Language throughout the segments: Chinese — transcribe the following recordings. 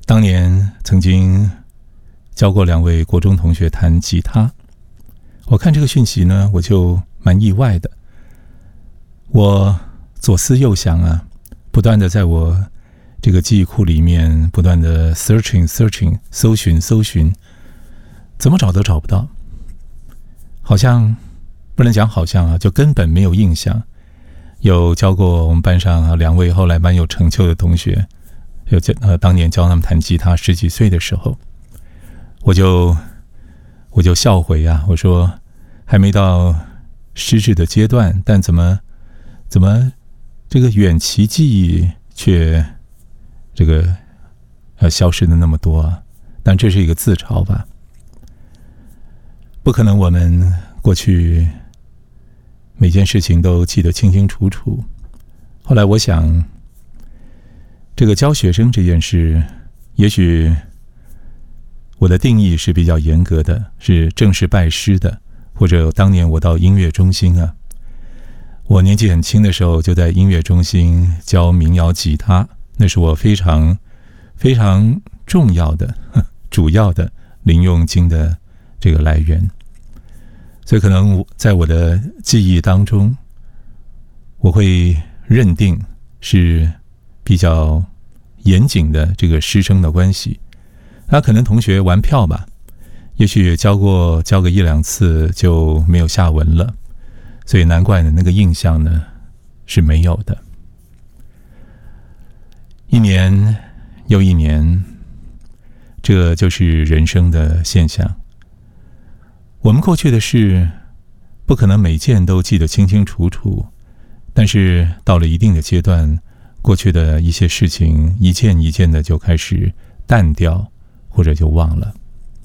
当年曾经教过2位国中同学弹吉他，我看这个讯息呢，我就蛮意外的。我左思右想啊，不断的在我这个记忆库里面不断的 searching 搜寻，怎么找都找不到。好像不能讲好像啊，就根本没有印象。有教过我们班上2位后来蛮有成就的同学，当年教他们弹吉他10几岁的时候，我就笑回啊，我说还没到失智的阶段，但怎么这个远期记忆却这个消失的那么多啊？但这是一个自嘲吧？不可能我们过去每件事情都记得清清楚楚。后来我想，这个教学生这件事，也许我的定义是比较严格的，是正式拜师的，或者当年我到音乐中心啊，我年纪很轻的时候就在音乐中心教民谣吉他，那是我非常非常重要的主要的零用金的这个来源。所以可能在我的记忆当中，我会认定是比较严谨的这个师生的关系。可能同学玩票吧，也许教个1、2次就没有下文了，所以难怪呢，那个印象呢是没有的。1年又1年，这就是人生的现象。我们过去的事不可能每件都记得清清楚楚，但是到了一定的阶段，过去的一些事情一件一件的就开始淡掉，或者就忘了。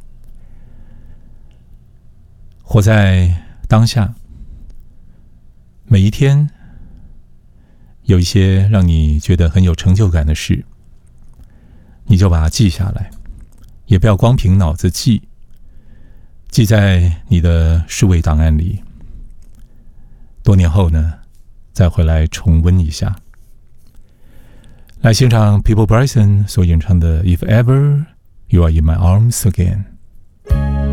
活在当下，每一天有一些让你觉得很有成就感的事，你就把它记下来，也不要光凭脑子记在你的数位档案里。多年后呢，再回来重温一下。来欣赏 People Bryson 所演唱的 If Ever You Are In My Arms Again。